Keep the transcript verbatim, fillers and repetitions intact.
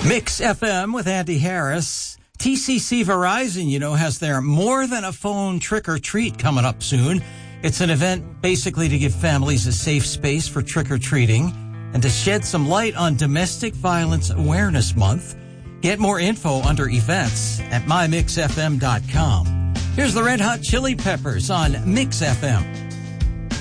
Mix F M with Andy Harris. T C C Verizon, you know, has their More Than a Phone Trick or Treat coming up soon. It's an event basically to give families a safe space for trick-or-treating and to shed some light on Domestic Violence Awareness Month. Get more info under events at my mix f m dot com. Here's the Red Hot Chili Peppers on Mix F M.